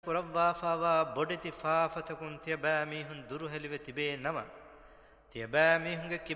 කුරව්වාෆාවා බොඩිති ෆාෆතකුන් තියබෑ මීහුන් දුරුහෙලිවෙ තිබේ නම තියබෑ මීහුන්ගේ කිබයි තිමන් රස්කලාගේ තියබෑ මීහුන්ගේ කුදු කුදි ෆාෆත ෆුස්සවා හුෂීමේ අදි මෑ වෙගම් වා තනක එබහී ස්වර්ග තිමන් රස්කලාගේ තියබෑ මීහුන් වද්දවා හුෂීමේ